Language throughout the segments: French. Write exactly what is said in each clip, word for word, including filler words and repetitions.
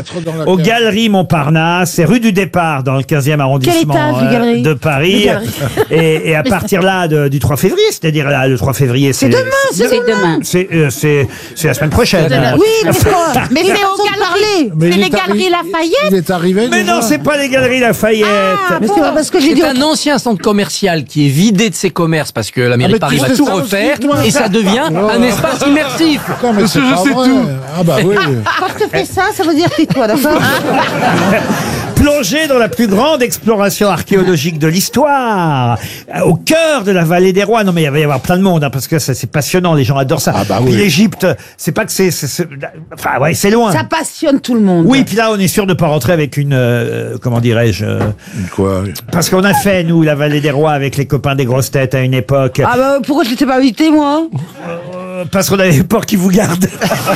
être dans la aux cave. Galeries Montparnasse, c'est rue du Départ dans le quinzième arrondissement étage, les euh, Galeries de Paris. Les Galeries. Et, et à partir là de- du trois février, c'est-à-dire là, le trois février, c'est demain, c'est C'est demain. C'est euh, c'est c'est la semaine prochaine. Oui, mais c'est quoi Mais Il a c'est raison aux de Galeries. parler. Mais C'est il les est Galeries arri- Lafayette. Il est arrivé Mais déjà non, c'est pas les Galeries Lafayette. Mais c'est pas parce que j'ai dit... C'est un ancien centre commercial qui est vidé de ses commerces parce que la mairie mais de Paris tu va sais tout ça aussi, refaire toi. et ça devient un espace immersif. Non, mais c'est je pas sais vrai. tout. Ah bah oui. Quand je te fais ça, ça veut dire tais-toi, d'accord? Plongé dans la plus grande exploration archéologique de l'histoire, euh, au cœur de la vallée des rois. Non mais il va y avoir plein de monde, hein, parce que ça, c'est passionnant, les gens adorent ça. Ah bah Puis oui. l'Égypte, c'est pas que c'est... c'est- c'est- Enfin ouais, c'est loin. Ça passionne tout le monde. Oui, puis là, on est sûr de pas rentrer avec une... euh, comment dirais-je euh, Quoi? Parce qu'on a fait, nous, la vallée des rois avec les copains des grosses têtes à une époque. Ah bah pourquoi je t'étais pas invité, moi? Euh, parce qu'on avait peur qu'ils vous gardent.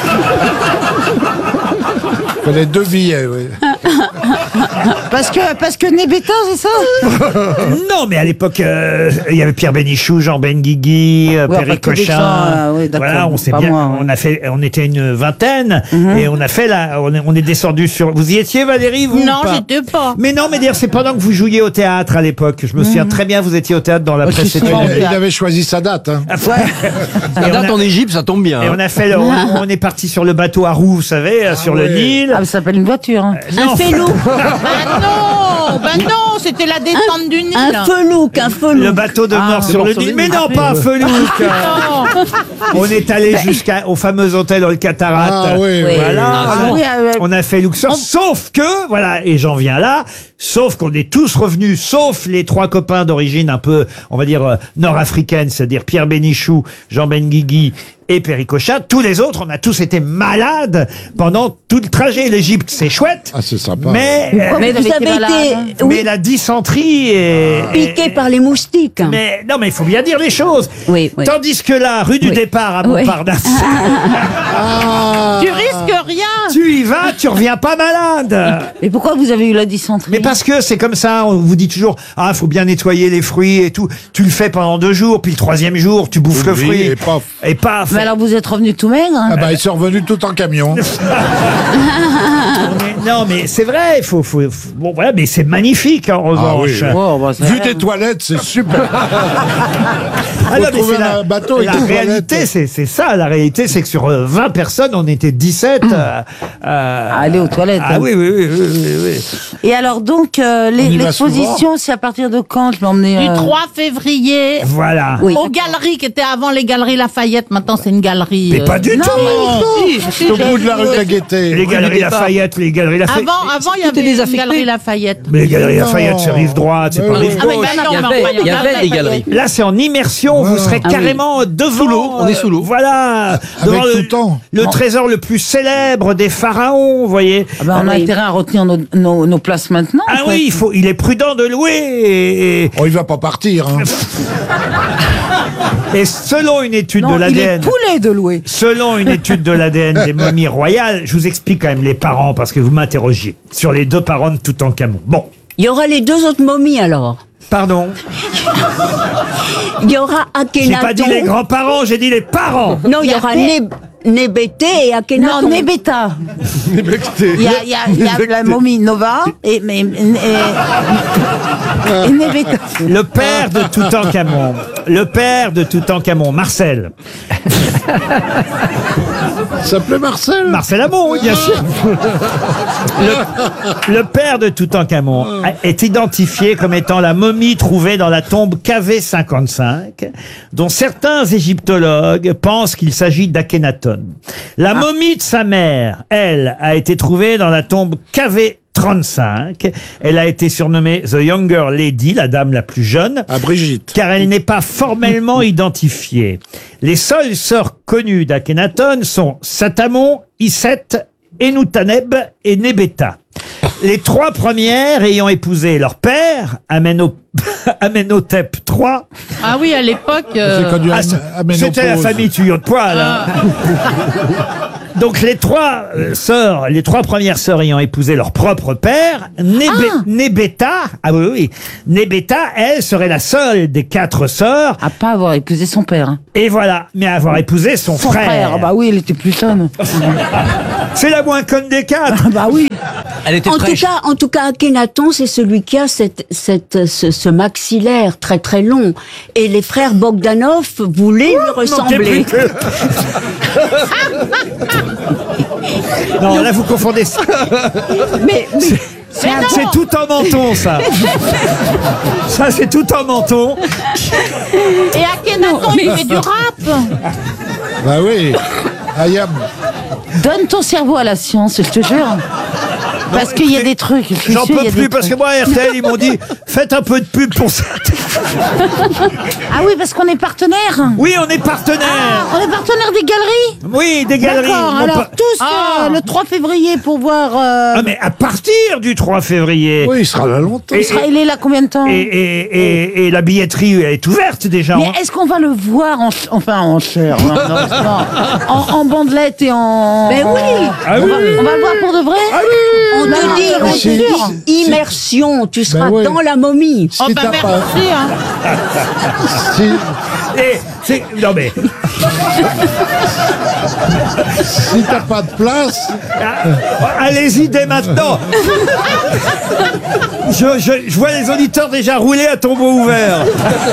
Il fallait deux billets, oui. Parce que, parce que Nébéta, c'est ça? Non, mais à l'époque, euh, il y avait Pierre Bénichou, Jean Benguigui, euh, Ouais, enfin, Perry que des Cochin. gens, euh, oui, d'accord, Voilà, on s'est pas bien, moi, ouais. on a fait, on était une vingtaine Mhm. et on a fait la, on est, on est descendu sur. Vous y étiez, Valérie, vous? Non, ou pas j'étais pas. Mais non, mais d'ailleurs, c'est pendant que vous jouiez au théâtre à l'époque. Je me souviens très bien, vous étiez au théâtre dans la Moi, je suis précédente. souvent- Il, il avait choisi sa date. Hein. La Et on date a- en Égypte, ça tombe bien. Et hein. on a fait le, on, on est parti sur le bateau à roues, vous savez, sur le ouais. Nil. Ah, mais ça s'appelle une voiture, hein. Non. Un felou. Ben non, ben non, c'était la descente du Nil. Un felouk, un felouk. Le bateau de mort sur le Nil. Mais non, pas un felouk. On est allé jusqu'au fameux hôtel All Catarat. Ah oui, Oui. Voilà. Ah, on, oui, ah, ouais. on a fait Luxor. Sauf que, voilà, et j'en viens là, sauf qu'on est tous revenus, sauf les trois copains d'origine un peu, on va dire, euh, nord-africaine, c'est-à-dire Pierre Bénichou, Jean Benguigui et Perry Cochin. Tous les autres, on a tous été malades pendant tout le trajet. L'Égypte, c'est chouette. Ah, c'est sympa. Mais, euh, Mais Vous vous avez avez été malade, hein. été mais oui, la dysenterie est... piqué par les moustiques. Mais non, mais il faut bien dire les choses. Oui, oui. Tandis que là, rue du Oui. départ à Oui. Montparnasse, Ah, Tu risques rien. tu y vas, tu reviens pas malade. Et pourquoi vous avez eu la dysenterie? Mais parce que c'est comme ça, on vous dit toujours, ah, faut bien nettoyer les fruits et tout. Tu le fais pendant deux jours, puis le troisième jour, tu bouffes le Oui, fruit. et paf. Et paf. Mais alors vous êtes revenu tout maigre, hein? ah bah, ils sont revenus tout en camion. Mais non, mais c'est vrai, il faut, faut, faut- bon, voilà, mais c'est magnifique, en revanche. oui. Oh, bah, c'est Vu rien. des toilettes, c'est super. Ah non, mais trouver c'est un la, bateau et la des réalité, toilettes. c'est, c'est ça, la réalité, c'est que sur euh, vingt personnes, on était dix-sept. euh, euh, Aller aux toilettes. Ah hein. oui, oui, oui, oui, oui, oui. Et alors donc, euh, les- On y va l'exposition, c'est à partir de quand? Je vais emmener... Du euh, trois février. Voilà. Oui. Aux galeries qui étaient avant les galeries Lafayette, maintenant c'est une galerie. Mais euh, pas du Non, tout. pas C'est au bout de la rue de la Gaîté. Les galeries Lafayette, les galeries Lafayette. Avant, avant il y Tout est avait une désaffecté. galerie Lafayette. Mais les galeries Non. Lafayette, c'est rive droite, c'est Ouais, pas ouais. rive Ah, mais gauche. ben non, Il y mais avait, enfin, il y avait avait- des galeries. Là, c'est en immersion. Vous serez Ah oui. carrément devant. Sous l'eau, on est sous l'eau. Voilà. Devant tout le, le temps. le trésor le plus célèbre des pharaons, vous voyez. Ah ben, on a oui. intérêt à retenir nos, nos, nos places maintenant. Ah en fait. oui, il faut, il est prudent de louer. Et, et- Oh, il va pas partir. Hein. et selon une étude Non, de il est l'A D N. poulet de louer. Selon une étude de l'A D N des momies royales, je vous explique quand même les parents parce que vous m'interrogiez sur les deux parents de Toutankhamon. Bon, Il y aura les deux autres momies alors. pardon. Il y aura J'ai pas dit les Akhenaton. grands-parents, j'ai dit les parents. Non, il y aura Neb- Nébété et Akhenaton. Non, Nébéta. Il y a, il y a, il y a la momie Nova et, mais, et, et, et Nébéta. Le père de Toutankhamon, le père de Toutankhamon, Marcel. Ça s'appelait Marcel. Marcel Amont, oui, bien sûr. Le, le père de Toutankhamon a- est identifié comme étant la momie trouvée dans la tombe K V cinquante-cinq, dont certains égyptologues pensent qu'il s'agit d'Akhenaton. La momie de sa mère, elle, a été trouvée dans la tombe K V trente-cinq. Elle a été surnommée The Younger Lady, la dame la plus jeune. À Brigitte. Car elle n'est pas formellement identifiée. Les seules sœurs connues d'Akhenaton sont Satamon, Iset, Enutaneb et Nebeta. Les trois premières ayant épousé leur père, Ameno- Amenhotep trois. Ah oui, à l'époque. euh, C'est connu Ah, à- c'est- à Ménopause. c'était la famille tuyau de poil. hein. Donc les trois euh, sœurs, les trois premières sœurs ayant épousé leur propre père, Nébé- Ah. Nébéta, ah oui, oui, Nébéta, elle serait la seule des quatre sœurs, À pas avoir épousé son père. et voilà, mais à avoir épousé son, Son frère, bah oui, il était plus conne. C'est la moins conne des quatre. Bah oui. Elle était En tout fraîche. cas, en tout cas, Akhenaton, c'est celui qui a cette, cette, ce, ce maxillaire très très long. Et les frères Bogdanov voulaient lui ressembler. Non, là vous confondez. Mais, mais C'est c'est tout en menton, ça. Ça, c'est tout en menton. Et Akhenaton, il fait du rap. Bah oui. Ayam. Donne ton cerveau à la science, je te jure. Parce qu'il y a des trucs. je suis J'en sûre, peux il y a plus des parce que trucs. moi, R T L, ils m'ont dit faites un peu de pub pour ça. Ah oui, parce qu'on est partenaire. Oui, on est partenaire. On est partenaire des galeries. Oui, des galeries. D'accord, Mon alors pa- tous euh, le trois février pour voir... euh, Ah, mais à partir du trois février. Oui, il sera là longtemps. il, sera, il est là combien de temps? Et, et, et, et la billetterie est ouverte déjà. Mais est-ce qu'on va le voir en, ch- enfin en chair, non, non, non, en, en bandelette et en... Ben oui. Ah on, oui. va, on va le voir pour de vrai? on Non, te dit, non, on c'est te sûr. dit immersion, tu seras ouais. dans la momie. Si Oh bah t'as pas, merci. Hein. si, Et c'est- non mais si t'as pas de place, ah, allez-y dès maintenant. je, je, je vois les auditeurs déjà rouler à tombeau ouvert.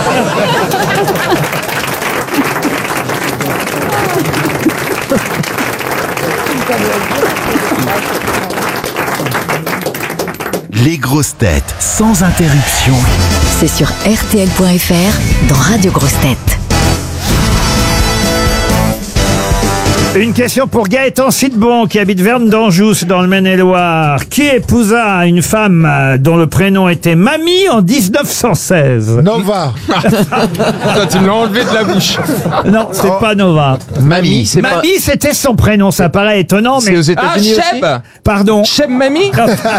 Les grosses têtes sans interruption. C'est sur R T L point F R dans Radio Grosses Têtes. Une question pour Gaëtan Sidbon qui habite Verne d'Anjous dans le Maine-et-Loire. Qui épousa une femme euh, dont le prénom était Mamie en dix-neuf cent seize? Nova. Tu me l'as enlevé de la bouche. Non, c'est pas Nova. Mamie, c'est pas... Mamie, c'était son prénom. Ça paraît étonnant, C'est mais... aux Ah, États-Unis aussi. Cheb Pardon. Cheb Mamie.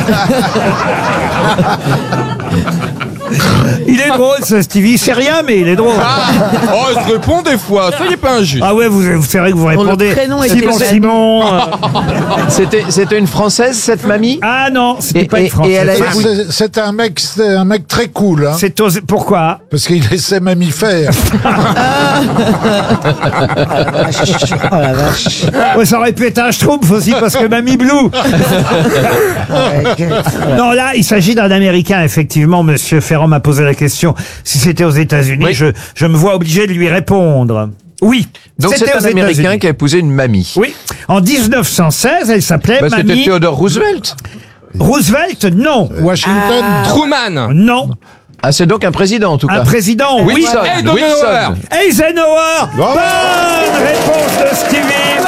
Il est drôle, ce Stevie. C'est rien, mais il est drôle. Ah. Oh, je réponds des fois. Soyez pas injuste. Ah ouais, vous, vous- c'est vrai que vous répondez. prénom était Simon, Zen. Simon. euh, C'était, c'était une Française, cette mamie? Ah non, c'était Et- pas et- une française. et elle a- Ça, c'est- C'était un mec, c'était un mec très cool, hein, C'est osé- Pourquoi? parce qu'il laissait mammifère. Ouais, ça aurait pu être un schtroumpf aussi parce que Mamie Blue. Non, là, il s'agit d'un Américain, effectivement. Monsieur Ferrand m'a posé la question si c'était aux États-Unis. Oui. Je, je me vois obligé de lui répondre. Oui. Donc c'était c'est aux un Américain États-Unis. qui a épousé une mamie. Oui. En dix-neuf cent seize, elle s'appelait Bah, c'était Mamie Theodore Roosevelt. Roosevelt. Non. Washington. Truman. Non. Ah, c'est donc un président en tout cas. Un président. Oui. Wilson. Eisenhower. Wilson. Eisenhower. Bravo. Bonne réponse de Stevie.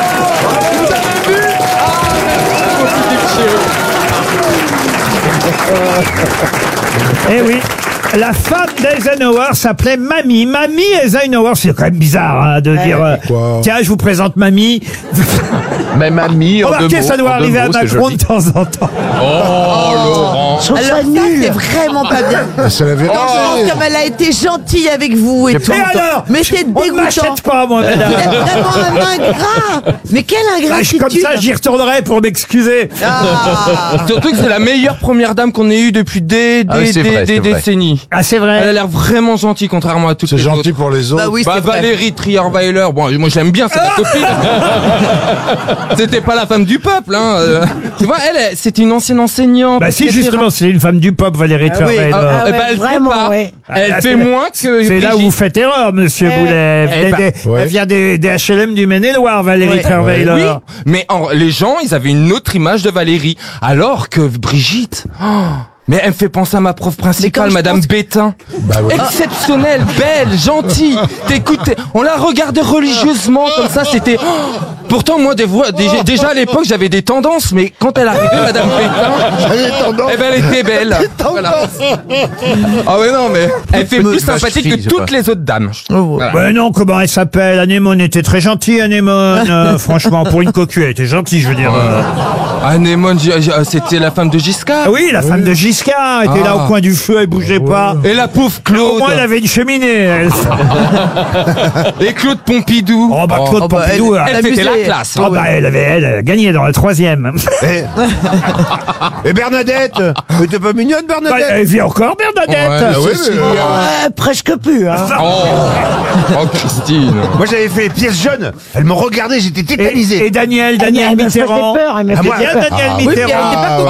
Eh oui. La femme d'Eisenhower s'appelait Mamie. Mamie Eisenhower, c'est quand même bizarre hein, de dire euh, Quoi tiens, je vous présente Mamie. Mais mamie, en deux Remarquez, mots. ça doit en deux arriver à mots, c'est Macron joli. de temps en temps. Oh, Laurent. Alors ça, c'est vraiment pas bien. C'est la vérité. Comme elle a été gentille avec vous et tout. Et alors Mais c'est On ne dégoûtant. m'achète pas, moi, Vous êtes madame. vraiment un ingrat. Mais quelle Ah, je- ingratitude. Comme ça, j'y retournerai pour m'excuser. Ah. Surtout que c'est la meilleure première dame qu'on ait eue depuis des, des, Ah oui, c'est des, vrai, des c'est vrai. décennies. Ah, c'est Elle a vrai. l'air vraiment gentille, contrairement à toutes C'est les gentil autres. pour les autres. Bah oui, Bah, c'est vrai. Valérie Trierweiler, bon, moi j'aime bien, c'est ma copine. C'était pas la femme du peuple, hein. euh. Tu vois, elle, elle, c'était une ancienne enseignante. Bah si, et cetera. justement, c'est une femme du peuple, Valérie Trierweiler. Ah Eh ouais, ben, elle vraiment, fait pas. ouais. Elle Ah, fait c'est- moins que C'est là où vous Brigitte. faites erreur, monsieur Eh, Boulet. eh Elle, ben, vient des- ouais. elle vient des, des H L M du Maine-et-Loire, Valérie Ouais. Trierweiler. Oui, mais en- les gens, ils avaient une autre image de Valérie. Alors que Brigitte, oh, mais elle me fait penser à ma prof principale, je Madame pense que- Bétain. Bah oui. Exceptionnelle, belle, gentille. T'écoutes, t'es- on la regardait religieusement comme ça, c'était... oh. Pourtant, moi, des voix, déjà, déjà à l'époque, j'avais des tendances, mais quand elle arrivait, Madame Bétain, eh ben, elle était belle. Voilà. Ah ouais, non, mais elle fait Me- plus vache sympathique fille, que c'est toutes pas. les autres dames. Voilà. Ben non, comment elle s'appelle? Anémone était très gentille, Anémone. Euh, franchement, pour une cocu, elle était gentille, je veux dire. euh. Anémone, j- j- c'était la femme de Giscard. Ah oui, la femme de Giscard était là Ah. au coin du feu, elle bougeait pas. Et la pauvre Au Claude. moins, elle avait une cheminée. Elle. Et Claude Pompidou. Oh bah Claude Oh, bah, Pompidou, elle, elle, elle c'était la classe. Ah bah elle avait elle, a gagné dans la troisième. Et, et Bernadette, mais t'es pas mignonne, Bah, Bernadette? elle vit encore Bernadette. Ouais, Ah oui, Cécile. mais, euh, Euh, presque plus, hein. Oh. Oh, Christine. Moi, j'avais fait les pièces jeunes. Elle me regardait, j'étais Et, tétanisé. et Daniel, Daniel Elle me faisait Mitterrand. peur, elle me Ah, faisait bien peur. Daniel Ah, oui, Mitterrand. mais elle était pas